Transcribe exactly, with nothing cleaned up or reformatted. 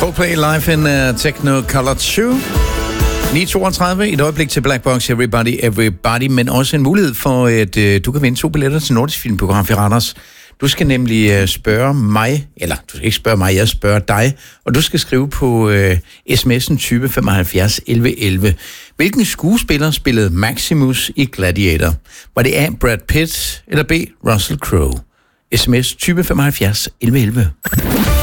Coldplay live in uh, Technicolor to. ni toogtredive, et øjeblik til Black Box, Everybody, Everybody, men også en mulighed for, at uh, du kan vinde to billetter til Nordisk Filmprogram i Randers. Du skal nemlig uh, spørge mig, eller du skal ikke spørge mig, jeg spørger dig, og du skal skrive på uh, sms'en tyve femoghalvfjerds elleve elleve. Hvilken skuespiller spillede Maximus i Gladiator? Var det A. Brad Pitt eller B. Russell Crowe? S M S tyve femoghalvfjerds elleve elleve.